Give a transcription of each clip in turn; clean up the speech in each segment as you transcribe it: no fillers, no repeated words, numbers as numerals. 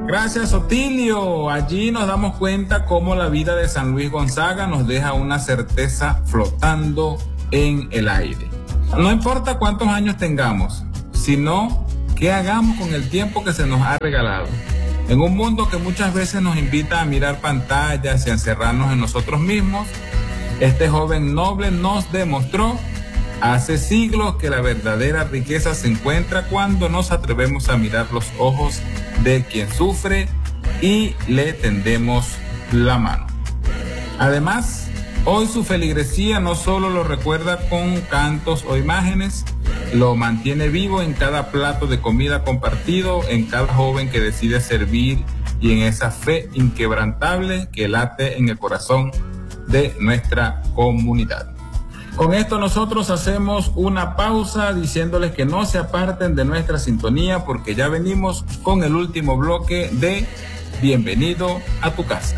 Gracias, Otilio. Allí nos damos cuenta cómo la vida de San Luis Gonzaga nos deja una certeza flotando en el aire. No importa cuántos años tengamos, sino qué hagamos con el tiempo que se nos ha regalado. En un mundo que muchas veces nos invita a mirar pantallas y a encerrarnos en nosotros mismos, este joven noble nos demostró hace siglos que la verdadera riqueza se encuentra cuando nos atrevemos a mirar los ojos de quien sufre y le tendemos la mano. Además, hoy su feligresía no solo lo recuerda con cantos o imágenes, lo mantiene vivo en cada plato de comida compartido, en cada joven que decide servir y en esa fe inquebrantable que late en el corazón de nuestra comunidad. Con esto nosotros hacemos una pausa diciéndoles que no se aparten de nuestra sintonía porque ya venimos con el último bloque de Bienvenido a tu casa.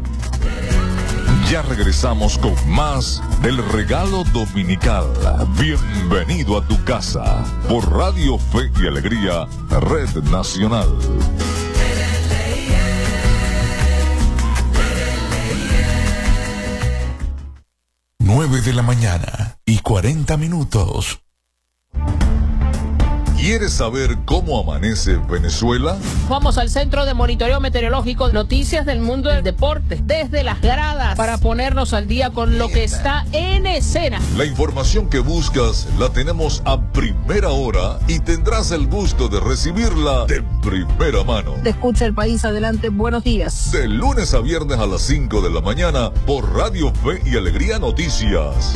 Ya regresamos con más del regalo dominical. Bienvenido a tu casa por Radio Fe y Alegría, Red Nacional. 9 de la mañana y 40 minutos. ¿Quieres saber cómo amanece Venezuela? Vamos al Centro de Monitoreo Meteorológico, noticias del mundo del deporte, desde las gradas, para ponernos al día con lo que está en escena. La información que buscas la tenemos a primera hora y tendrás el gusto de recibirla de primera mano. Te escucha el país, adelante, buenos días. De lunes a viernes a las 5 de la mañana por Radio Fe y Alegría Noticias.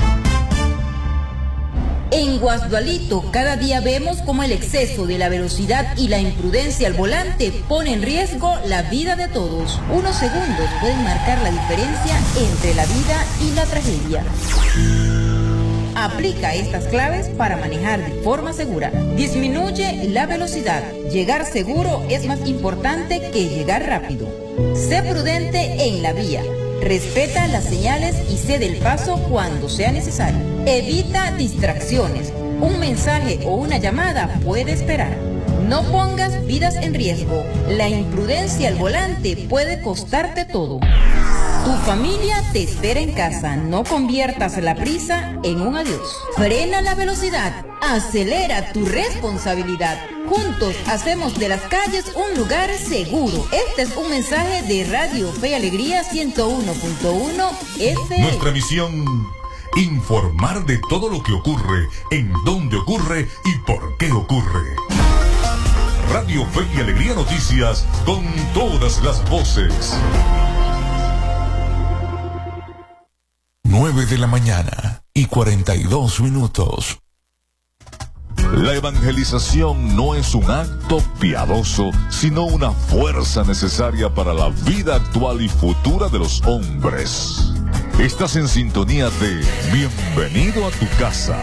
En Guasdualito, cada día vemos cómo el exceso de la velocidad y la imprudencia al volante pone en riesgo la vida de todos. Unos segundos pueden marcar la diferencia entre la vida y la tragedia. Aplica estas claves para manejar de forma segura. Disminuye la velocidad. Llegar seguro es más importante que llegar rápido. Sé prudente en la vía. Respeta las señales y cede el paso cuando sea necesario. Evita distracciones. Un mensaje o una llamada puede esperar. No pongas vidas en riesgo. La imprudencia al volante puede costarte todo. Tu familia te espera en casa. No conviertas la prisa en un adiós. Frena la velocidad. Acelera tu responsabilidad. Juntos hacemos de las calles un lugar seguro. Este es un mensaje de Radio Fe y Alegría 101.1 FM. Nuestra misión: informar de todo lo que ocurre, en dónde ocurre y por qué ocurre. Radio Fe y Alegría Noticias, con todas las voces. 9 de la mañana y 42 minutos. La evangelización no es un acto piadoso, sino una fuerza necesaria para la vida actual y futura de los hombres. Estás en sintonía de Bienvenido a tu casa.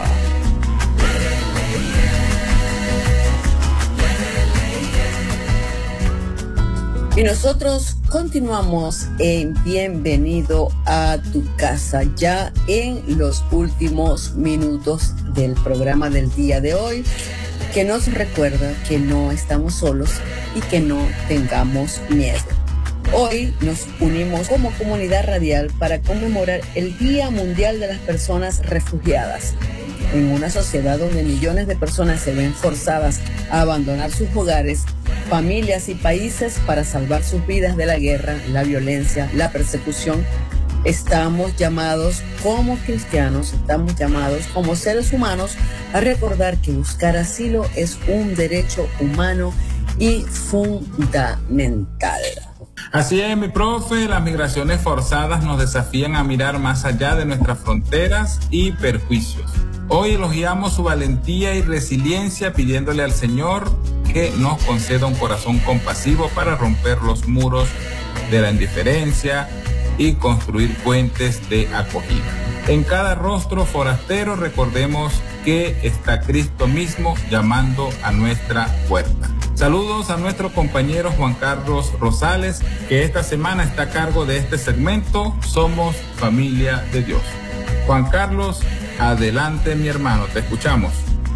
Y nosotros continuamos en Bienvenido a tu casa, ya en los últimos minutos del programa del día de hoy, que nos recuerda que no estamos solos y que no tengamos miedo. Hoy nos unimos como comunidad radial para conmemorar el Día Mundial de las Personas Refugiadas. En una sociedad donde millones de personas se ven forzadas a abandonar sus hogares, familias y países para salvar sus vidas de la guerra, la violencia, la persecución, estamos llamados como cristianos, estamos llamados como seres humanos a recordar que buscar asilo es un derecho humano y fundamental. Así es, mi profe, las migraciones forzadas nos desafían a mirar más allá de nuestras fronteras y perjuicios. Hoy elogiamos su valentía y resiliencia pidiéndole al Señor que nos conceda un corazón compasivo para romper los muros de la indiferencia y construir puentes de acogida. En cada rostro forastero recordemos que está Cristo mismo llamando a nuestra puerta. Saludos a nuestro compañero Juan Carlos Rosales, que esta semana está a cargo de este segmento Somos Familia de Dios. Juan Carlos, adelante mi hermano, te escuchamos.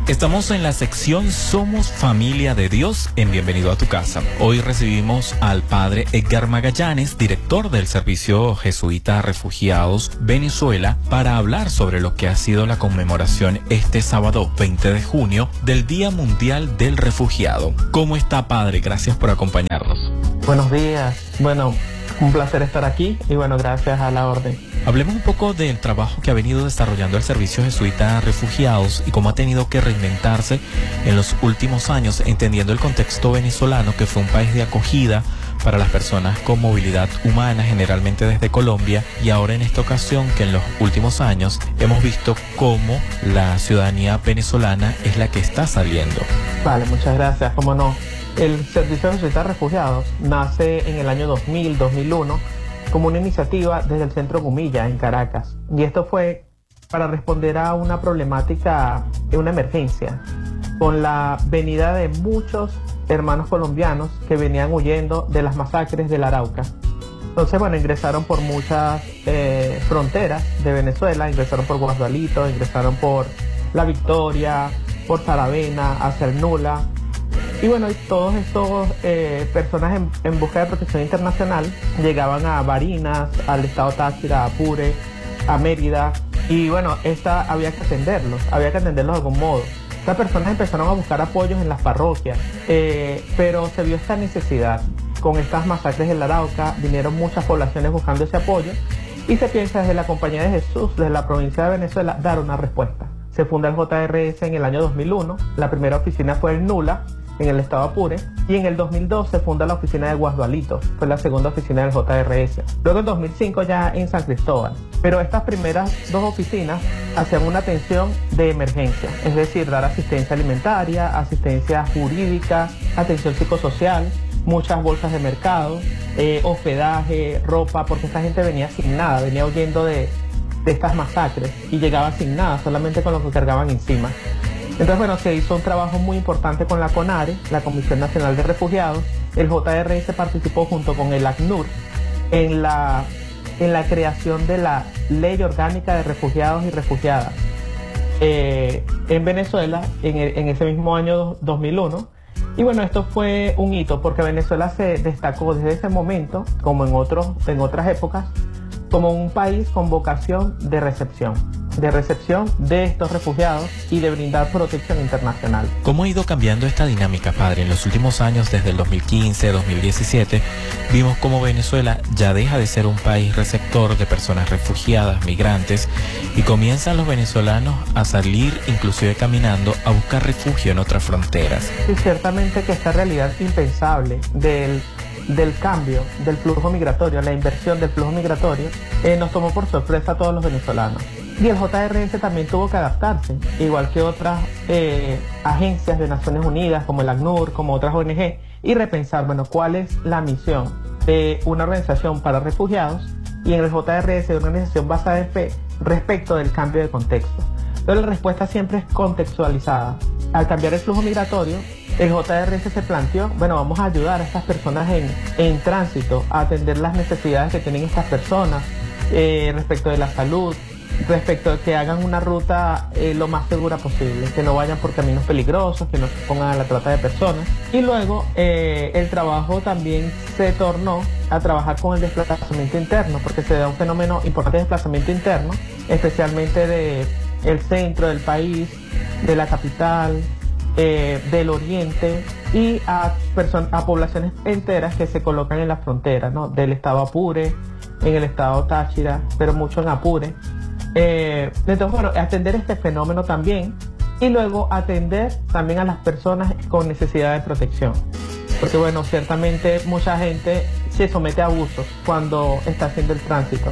Estamos en la sección Somos Familia de Dios en Bienvenido a tu Casa. Hoy recibimos al padre Edgar Magallanes, director del Servicio Jesuita a Refugiados Venezuela, para hablar sobre lo que ha sido la conmemoración este sábado 20 de junio del Día Mundial del Refugiado. ¿Cómo está, padre? Gracias por acompañarnos. Buenos días. Bueno, un placer estar aquí y bueno, gracias a la orden. Hablemos un poco del trabajo que ha venido desarrollando el Servicio Jesuita a Refugiados y cómo ha tenido que reinventarse en los últimos años, entendiendo el contexto venezolano, que fue un país de acogida para las personas con movilidad humana, generalmente desde Colombia, y ahora en esta ocasión que en los últimos años hemos visto cómo la ciudadanía venezolana es la que está saliendo. Vale, muchas gracias. Cómo no. El Servicio Jesuita a Refugiados nace en el año 2000-2001 como una iniciativa desde el Centro Gumilla en Caracas. Y esto fue para responder a una problemática, una emergencia, con la venida de muchos hermanos colombianos que venían huyendo de las masacres del Arauca. Entonces, bueno, ingresaron por muchas fronteras de Venezuela, ingresaron por Guasdualito, ingresaron por La Victoria, por Saravena, hacia el Nula. Y bueno, todos estos personas en busca de protección internacional llegaban a Barinas, al estado Táchira, a Apure, a Mérida. Y bueno, había que atenderlos de algún modo. Estas personas empezaron a buscar apoyos en las parroquias, pero se vio esta necesidad. Con estas masacres del Arauca vinieron muchas poblaciones buscando ese apoyo y se piensa desde la Compañía de Jesús, desde la provincia de Venezuela, dar una respuesta. Se funda el JRS en el año 2001, la primera oficina fue en Nula, en el estado Apure, y en el 2002 se funda la oficina de Guasdualito, fue la segunda oficina del JRS. Luego en 2005 ya en San Cristóbal. Pero estas primeras dos oficinas hacían una atención de emergencia, es decir, dar asistencia alimentaria, asistencia jurídica, atención psicosocial, muchas bolsas de mercado, hospedaje, ropa, porque esta gente venía sin nada, venía huyendo de estas masacres y llegaba sin nada, solamente con lo que cargaban encima. Entonces, bueno, se hizo un trabajo muy importante con la CONARE, la Comisión Nacional de Refugiados. El JRS participó junto con el ACNUR en la creación de la Ley Orgánica de Refugiados y Refugiadas en Venezuela en ese mismo año 2001. Y bueno, esto fue un hito porque Venezuela se destacó desde ese momento, como en otras épocas, como un país con vocación de recepción de estos refugiados y de brindar protección internacional. ¿Cómo ha ido cambiando esta dinámica, padre? En los últimos años, desde el 2015, 2017, vimos cómo Venezuela ya deja de ser un país receptor de personas refugiadas, migrantes, y comienzan los venezolanos a salir, inclusive caminando, a buscar refugio en otras fronteras. Y ciertamente que esta realidad impensable del cambio del flujo migratorio, la inversión del flujo migratorio, nos tomó por sorpresa a todos los venezolanos. Y el JRS también tuvo que adaptarse, igual que otras agencias de Naciones Unidas, como el ACNUR, como otras ONG, y repensar, bueno, cuál es la misión de una organización para refugiados y en el JRS de una organización basada en fe respecto del cambio de contexto. Entonces la respuesta siempre es contextualizada. Al cambiar el flujo migratorio, el JRS se planteó, bueno, vamos a ayudar a estas personas en tránsito a atender las necesidades que tienen estas personas respecto de la salud, respecto de que hagan una ruta lo más segura posible, que no vayan por caminos peligrosos, que no se pongan a la trata de personas. Y luego el trabajo también se tornó a trabajar con el desplazamiento interno, porque se da un fenómeno importante de desplazamiento interno, especialmente del centro del país, de la capital, del oriente y a poblaciones enteras que se colocan en la frontera, ¿no? Del estado Apure, en el estado Táchira, pero mucho en Apure. Entonces, bueno, atender este fenómeno también y luego atender también a las personas con necesidad de protección. Porque, bueno, ciertamente mucha gente se somete a abusos cuando está haciendo el tránsito.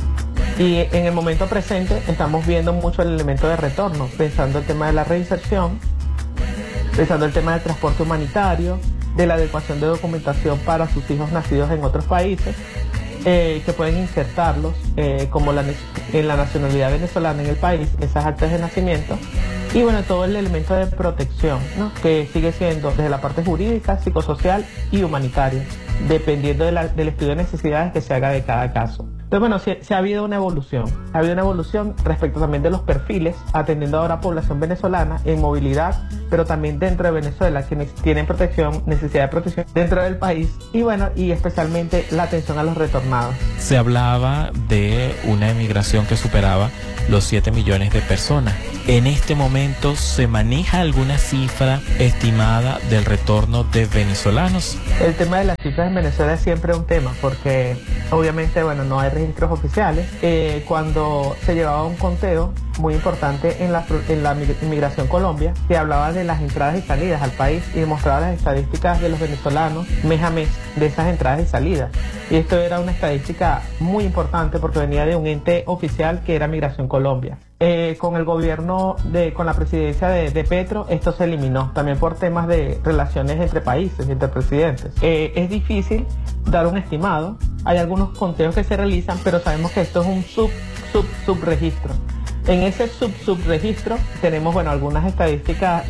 Y en el momento presente estamos viendo mucho el elemento de retorno, pensando el tema de la reinserción, pensando el tema del transporte humanitario, de la adecuación de documentación para sus hijos nacidos en otros países, que pueden insertarlos como en la nacionalidad venezolana en el país, esas actas de nacimiento, y bueno, todo el elemento de protección, ¿no? Que sigue siendo desde la parte jurídica, psicosocial y humanitaria, dependiendo del estudio de necesidades que se haga de cada caso. Entonces, bueno, sí ha habido una evolución. Ha habido una evolución respecto también de los perfiles, atendiendo ahora a población venezolana en movilidad, pero también dentro de Venezuela, quienes tienen protección, necesidad de protección dentro del país, y bueno, y especialmente la atención a los retornados. Se hablaba de una emigración que superaba los 7 millones de personas. En este momento, ¿se maneja alguna cifra estimada del retorno de venezolanos? El tema de las cifras en Venezuela es siempre un tema, porque obviamente, bueno, no hay registros oficiales. Cuando se llevaba un conteo muy importante en la Inmigración Colombia, que hablaba de las entradas y salidas al país y mostraba las estadísticas de los venezolanos mes a mes de esas entradas y salidas. Y esto era una estadística muy importante porque venía de un ente oficial que era Migración Colombia. Con el gobierno, con la presidencia de Petro, esto se eliminó, también por temas de relaciones entre países, entre presidentes. Es difícil dar un estimado, hay algunos conteos que se realizan, pero sabemos que esto es un subregistro. En ese subregistro tenemos, bueno, algunas estadísticas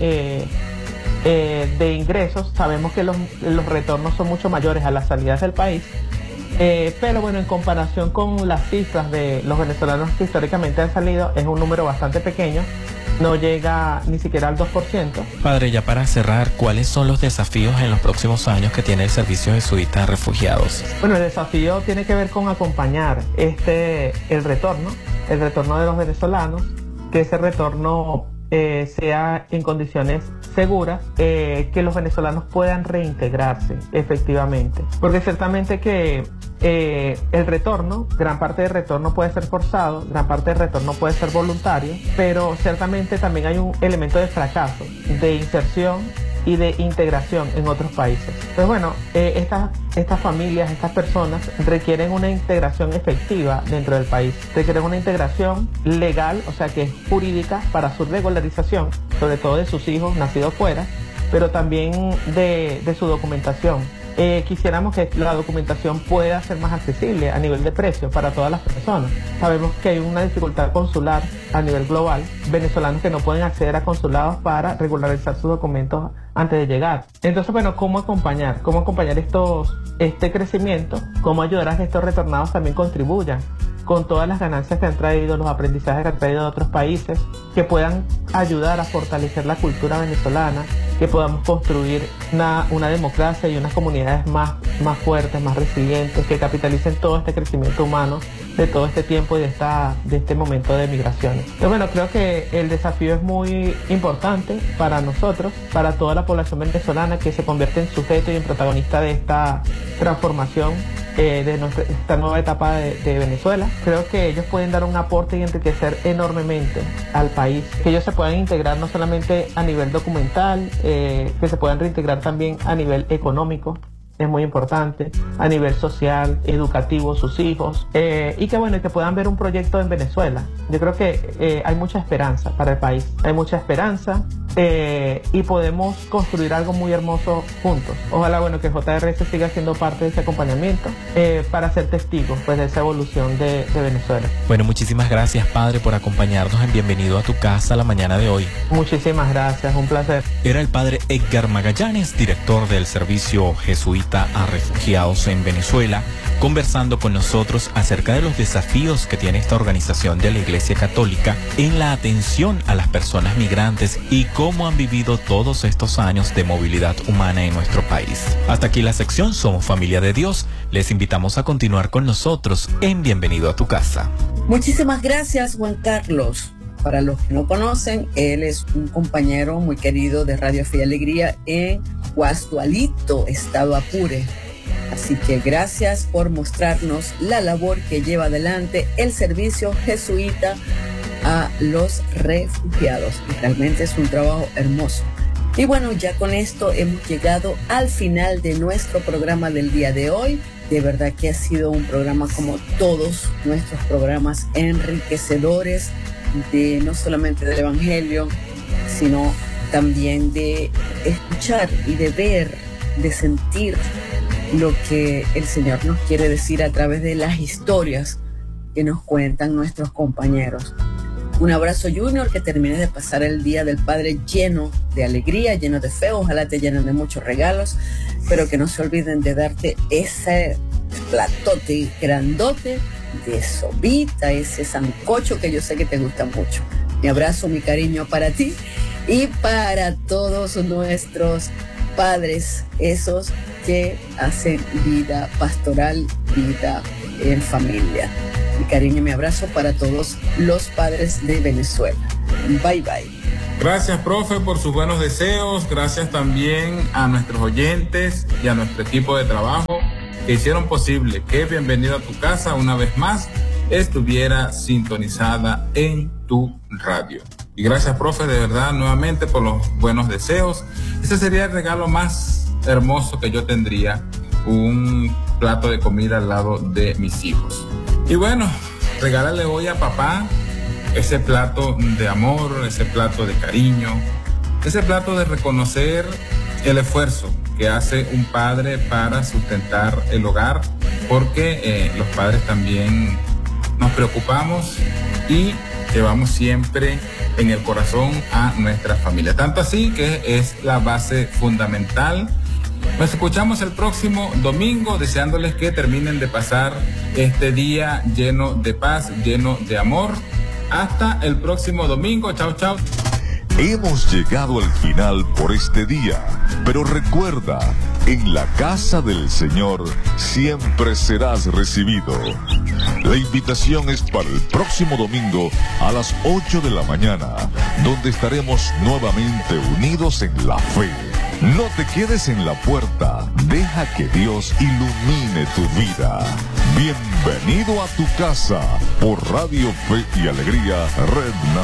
de ingresos. Sabemos que los retornos son mucho mayores a las salidas del país. Pero bueno, en comparación con las cifras de los venezolanos que históricamente han salido, es un número bastante pequeño, no llega ni siquiera al 2%. Padre, ya para cerrar, ¿cuáles son los desafíos en los próximos años que tiene el Servicio Jesuita a Refugiados? Bueno, el desafío tiene que ver con acompañar el retorno de los venezolanos, que ese retorno sea en condiciones seguras, que los venezolanos puedan reintegrarse efectivamente, porque ciertamente que el retorno, gran parte del retorno puede ser forzado, gran parte del retorno puede ser voluntario, pero ciertamente también hay un elemento de fracaso, de inserción y de integración en otros países. Pues bueno, estas familias, estas personas requieren una integración efectiva dentro del país, requieren una integración legal, o sea que es jurídica para su regularización, sobre todo de sus hijos nacidos fuera, pero también de su documentación. Quisiéramos que la documentación pueda ser más accesible a nivel de precio para todas las personas. Sabemos que hay una dificultad consular a nivel global, venezolanos que no pueden acceder a consulados para regularizar sus documentos antes de llegar. Entonces, bueno, ¿cómo acompañar este crecimiento? ¿Cómo ayudar a que estos retornados también contribuyan con todas las ganancias que han traído, los aprendizajes que han traído de otros países, que puedan ayudar a fortalecer la cultura venezolana, que podamos construir una democracia y unas comunidades más fuertes, más resilientes, que capitalicen todo este crecimiento humano de todo este tiempo y de este momento de migraciones? Entonces, bueno, creo que el desafío es muy importante para nosotros, para toda la población venezolana, que se convierte en sujeto y en protagonista de esta transformación, de esta nueva etapa de Venezuela. Creo que ellos pueden dar un aporte y enriquecer enormemente al país, que ellos se puedan integrar no solamente a nivel documental, que se puedan reintegrar también a nivel económico, es muy importante, a nivel social, educativo, sus hijos, y que bueno, que puedan ver un proyecto en Venezuela. Yo creo que hay mucha esperanza para el país, hay mucha esperanza, y podemos construir algo muy hermoso juntos. Ojalá, bueno, que JRS siga siendo parte de ese acompañamiento, para ser testigos pues de esa evolución de Venezuela. Bueno, muchísimas gracias, Padre, por acompañarnos en Bienvenido a tu Casa la mañana de hoy. Muchísimas gracias, un placer. Era el Padre Edgar Magallanes, director del Servicio Jesuita a Refugiados en Venezuela, conversando con nosotros acerca de los desafíos que tiene esta organización de la Iglesia Católica en la atención a las personas migrantes y cómo han vivido todos estos años de movilidad humana en nuestro país. Hasta aquí la sección Somos Familia de Dios. Les invitamos a continuar con nosotros en Bienvenido a tu Casa. Muchísimas gracias, Juan Carlos. Para los que no conocen, él es un compañero muy querido de Radio Fe y Alegría en Guastualito, Estado Apure. Así que gracias por mostrarnos la labor que lleva adelante el Servicio Jesuita a los Refugiados. Y realmente es un trabajo hermoso. Y bueno, ya con esto hemos llegado al final de nuestro programa del día de hoy. De verdad que ha sido un programa, como todos nuestros programas, enriquecedores, de no solamente del Evangelio, sino también de escuchar y de ver, de sentir lo que el Señor nos quiere decir a través de las historias que nos cuentan nuestros compañeros. Un abrazo, Junior, que termines de pasar el Día del Padre lleno de alegría, lleno de fe. Ojalá te llenen de muchos regalos, pero que no se olviden de darte ese platote grandote de sopita, ese sancocho que yo sé que te gusta mucho. Mi abrazo, mi cariño para ti y para todos nuestros padres, esos que hacen vida pastoral, vida en familia. Mi cariño y mi abrazo para todos los padres de Venezuela. Bye, bye. Gracias, profe, por sus buenos deseos. Gracias también a nuestros oyentes y a nuestro equipo de trabajo que hicieron posible que Bienvenido a tu casa una vez más estuviera sintonizada en tu radio. Y gracias, profe, de verdad, nuevamente por los buenos deseos. Ese sería el regalo más hermoso que yo tendría, un plato de comida al lado de mis hijos. Y bueno, regálale hoy a papá ese plato de amor, ese plato de cariño, ese plato de reconocer el esfuerzo que hace un padre para sustentar el hogar, porque los padres también nos preocupamos y llevamos siempre en el corazón a nuestra familia. Tanto así que es la base fundamental. Nos escuchamos el próximo domingo, deseándoles que terminen de pasar este día lleno de paz, lleno de amor. Hasta el próximo domingo. Chao, chao. Hemos llegado al final por este día, pero recuerda, en la casa del Señor siempre serás recibido. La invitación es para el próximo domingo a las 8 de la mañana, donde estaremos nuevamente unidos en la fe. No te quedes en la puerta, deja que Dios ilumine tu vida. Bienvenido a tu casa por Radio Fe y Alegría, Red Nacional.